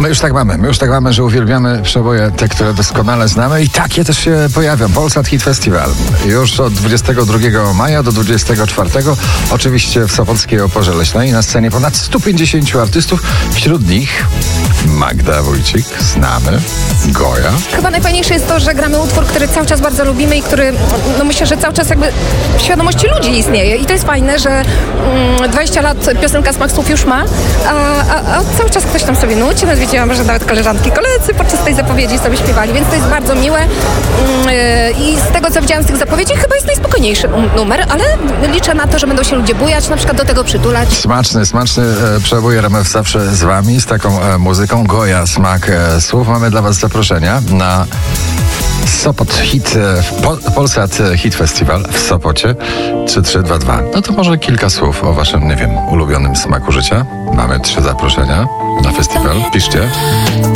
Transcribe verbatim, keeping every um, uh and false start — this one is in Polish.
my już tak mamy, my już tak mamy, że uwielbiamy przeboje, te, które doskonale znamy i takie też się pojawią. Polsat Hit Festival. Już od dwudziestego drugiego maja do dwudziestego czwartego. Oczywiście w Sopockiej Oporze Leśnej. Na scenie ponad stu pięćdziesięciu artystów. Wśród nich Magda Wójcik, znamy, Goja. Chyba najfajniejsze jest to, że gramy utwór, który cały czas bardzo lubimy i który, no myślę, że cały czas jakby w świadomości ludzi istnieje. I to jest fajne, że mm, dwadzieścia lat piosenka Smak Słów już ma, a, a, a cały czas ktoś tam sobie nuci. Nawet wiedziałam, że nawet koleżanki, koledzy podczas tej zapowiedzi sobie śpiewali, więc to jest bardzo miłe. Yy, I z tego, co widziałam z tych zapowiedzi, chyba jest najspokojniejszy numer, ale liczę na to, że będą się ludzie bujać, na przykład do tego przytulać. Smaczny, smaczny e, przebój R M F zawsze z wami, z taką e, muzyką. Goja, Smak e, Słów. Mamy dla was zaproszenia na Sopot Hit, e, po, Polsat Hit Festival w Sopocie trzy trzy dwa dwa. No to może kilka słów o waszym, nie wiem, ulubionym smaku życia. Mamy trzy zaproszenia na festiwal. Piszcie.